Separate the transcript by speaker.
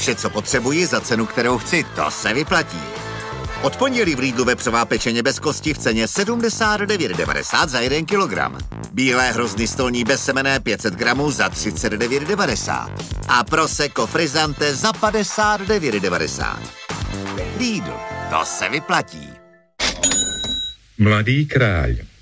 Speaker 1: Vše, co potřebuji za cenu, kterou chci, to se vyplatí. Od pondělí v Lidlu vepřová pečeně bez kosti v ceně 79,90 za 1 kilogram. Bílé hrozny stolní bezsemenné 500 gramů za 39,90. A prosecco frizzante za 59,90. Lidl, to se vyplatí.
Speaker 2: Mladý kráľ.